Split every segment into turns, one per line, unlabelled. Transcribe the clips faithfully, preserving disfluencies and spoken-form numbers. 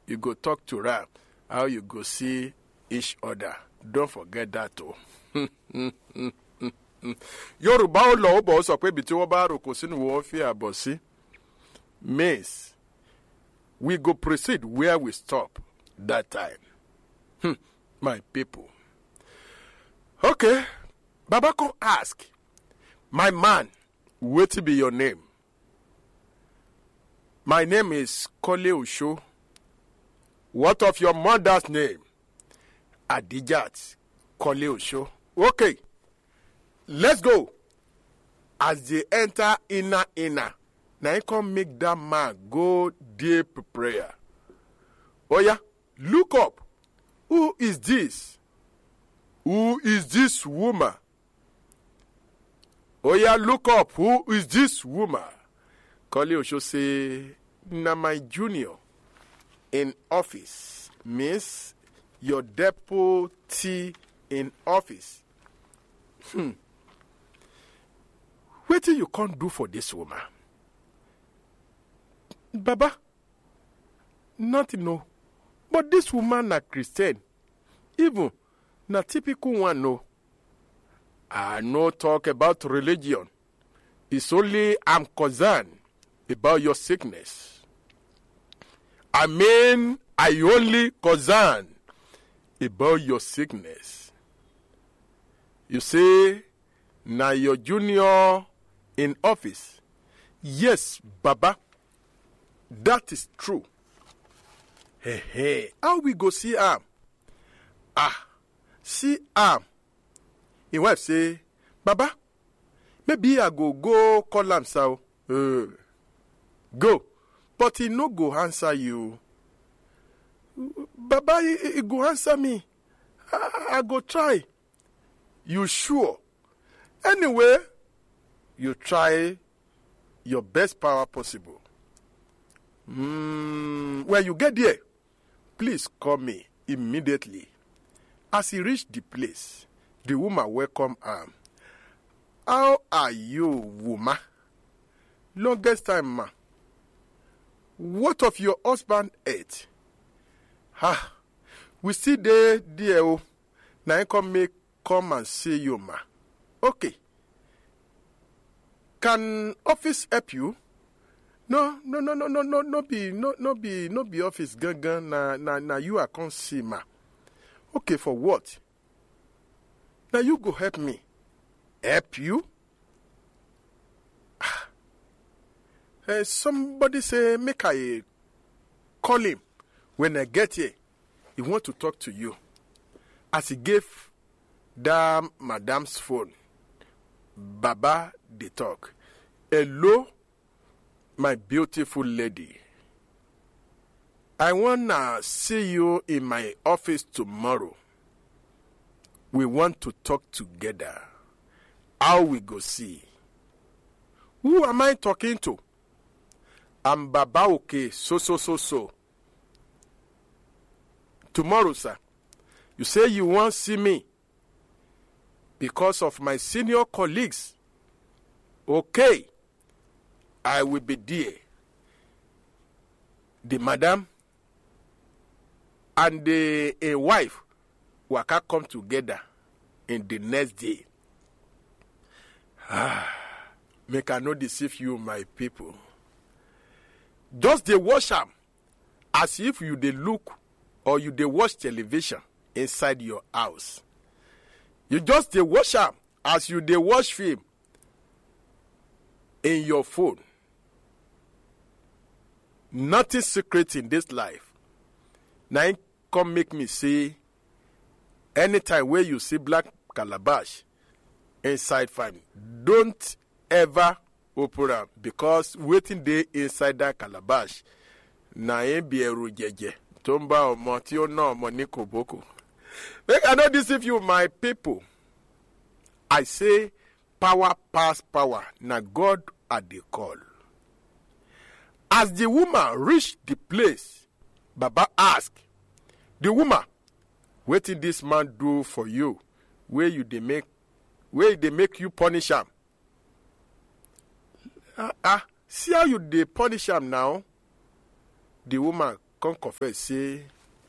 you go talk to her, how you go see each other. Don't forget that too. Yorùbá ó lọ ó bọ̀ ó sọ pé ibi tí wọ́n bá rò kò sínú wọ́n fi àbọ̀ sí. Means we go proceed where we stop that time. Hmm, my people. Okay, Baba come ask, my man, what be your name? My name is Kole Osho. What of your mother's name? Adijat Kole Osho. Okay, let's go. As they enter inner inner, now you come make that man go deep prayer. Oh yeah, look up. Who is this? Who is this woman? Oh yeah, look up. Who is this woman? Kole Osho say, na my junior in office. Miss your deputy in office. Hmm. What you can't do for this woman? Baba, nothing no. But this woman na Christian. Even na typical one no. I no talk about religion. It's only I'm concerned about your sickness. I mean, I only concerned about your sickness. You say, now your junior in office. Yes, Baba, that is true. Hey, hey, how we go see am? Ah, see am. His wife say, Baba, maybe I go go call am so. Uh, go, but he no go answer you. Baba, he, he go answer me. I, I go try. You sure? Anyway, you try your best power possible. Mm, when you get there, please call me immediately. As he reached the place, the woman welcomed him. How are you, woman? Longest time, ma. What of your husband ate? Ha, we see there, dear. Oh, now I come make come and see you, ma. Okay. Can office help you? No, no, no, no, no, no, no be, no, no be, no be office gangan. Na, na, na you I can't see, ma. Okay, for what? Now you go help me. Help you? Uh, somebody say, make I call him. When I get here, he want to talk to you. As he gave that madam's phone, Baba, they talk. Hello, my beautiful lady. I want to see you in my office tomorrow. We want to talk together. How we go see? Who am I talking to? I'm Baba okay, so, so, so, so. Tomorrow, sir, you say you want to see me because of my senior colleagues. Okay, I will be there. The madam and the a wife will come together in the next day. Ah, make I not deceive you, my people. Just they watch am as if you they look or you they watch television inside your house. You just they watch am as you they watch film in your phone. Nothing secret in this life. Now come make me say, anytime where you see black calabash inside farm, don't ever open am because waiting there inside that calabash na e be eru jeje tomba omo ti o na omo ni koboko. Make I not deceive you, my people. I say power pass power. Na God at the call. As the woman reached the place, Baba asked the woman, what did this man do for you? Where you they make where they make you punish him? Ah, uh, uh, see how you they punish him now? The woman come confess say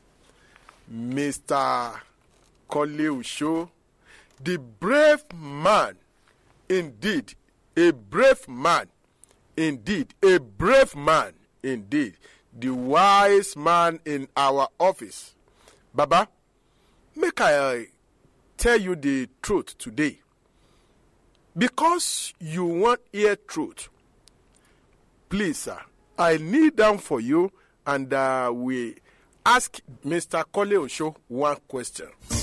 Mister Kole Osho, the brave man, indeed, a brave man, indeed, a brave man, indeed, the wise man in our office. Baba, make I uh, tell you the truth today. Because you want hear truth, please, sir, I kneel down for you and uh, we ask Mister Kole Osho one question.